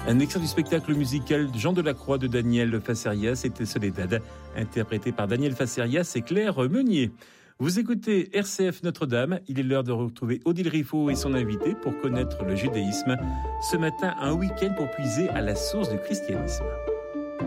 Un extrait du spectacle musical Jean Delacroix de Daniel Facerias, c'était Soledad, interprété par Daniel Facerias et Claire Meunier. Vous écoutez RCF Notre-Dame, il est l'heure de retrouver Odile Riffaut et son invité pour connaître le judaïsme. Ce matin, un week-end pour puiser à la source du christianisme.